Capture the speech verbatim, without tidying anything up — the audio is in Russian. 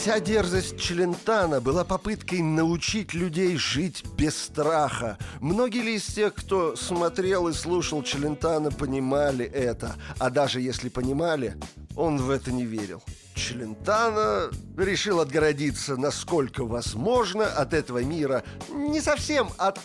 Вся дерзость Челентано была попыткой научить людей жить без страха. Многие ли из тех, кто смотрел и слушал Челентано, понимали это? А даже если понимали, он в это не верил. Челентано решил отгородиться, насколько возможно, от этого мира. Не совсем от